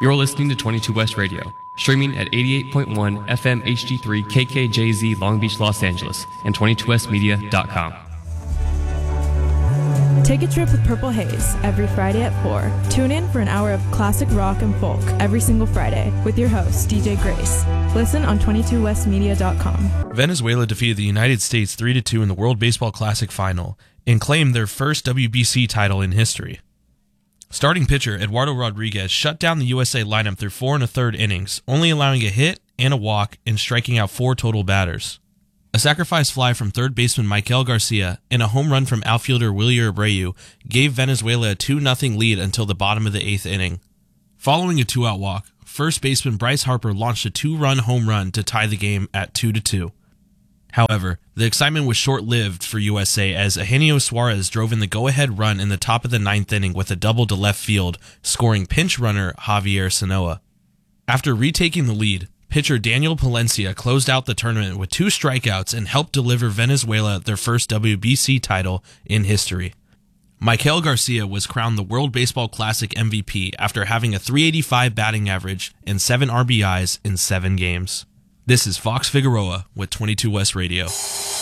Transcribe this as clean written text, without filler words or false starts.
You're listening to 22 West Radio, streaming at 88.1 FM HD3 KKJZ Long Beach, Los Angeles, and 22westmedia.com. Take a trip with Purple Haze every Friday at 4. Tune in for an hour of classic rock and folk every single Friday with your host, DJ Grace. Listen on 22westmedia.com. Venezuela defeated the United States 3-2 in the World Baseball Classic Final and claimed their first WBC title in history. Starting pitcher Eduardo Rodriguez shut down the USA lineup through 4 1/3 innings, only allowing a hit and a walk and striking out 4 total batters. A sacrifice fly from third baseman Michael Garcia and a home run from outfielder Wilyer Abreu gave Venezuela a 2-0 lead until the bottom of the 8th inning. Following a 2-out walk, first baseman Bryce Harper launched a 2-run home run to tie the game at 2-2. However, the excitement was short-lived for USA as Eugenio Suarez drove in the go-ahead run in the top of the 9th inning with a double to left field, scoring pinch runner Javier Sanoa. After retaking the lead, pitcher Daniel Palencia closed out the tournament with 2 strikeouts and helped deliver Venezuela their first WBC title in history. Michael Garcia was crowned the World Baseball Classic MVP after having a .385 batting average and 7 RBIs in 7 games. This is Fox Figueroa with 22 West Radio.